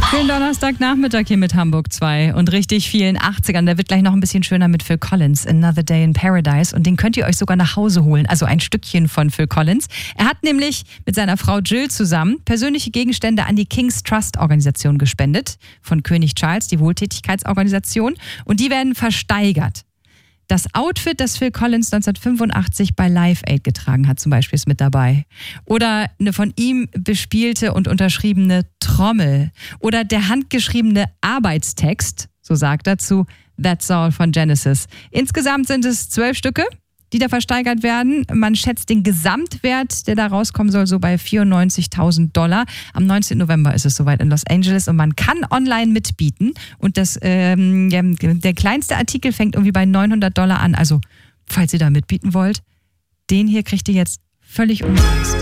Schönen Donnerstagnachmittag hier mit Hamburg 2 und richtig vielen 80ern. Der wird gleich noch ein bisschen schöner mit Phil Collins, Another Day in Paradise. Und den könnt ihr euch sogar nach Hause holen, also ein Stückchen von Phil Collins. Er hat nämlich mit seiner Frau Jill zusammen persönliche Gegenstände an die King's Trust Organisation gespendet, von König Charles, die Wohltätigkeitsorganisation. Und die werden versteigert. Das Outfit, das Phil Collins 1985 bei Live Aid getragen hat, zum Beispiel, ist mit dabei. Oder eine von ihm bespielte und unterschriebene Trommel. Oder der handgeschriebene Arbeitstext, so sagt er, zu That's All von Genesis. Insgesamt sind es 12 Stücke, die da versteigert werden. Man schätzt den Gesamtwert, der da rauskommen soll, so bei $94.000. Am 19. November ist es soweit in Los Angeles und man kann online mitbieten. Und der kleinste Artikel fängt irgendwie bei $900 an. Also, falls ihr da mitbieten wollt, den hier kriegt ihr jetzt völlig umsonst.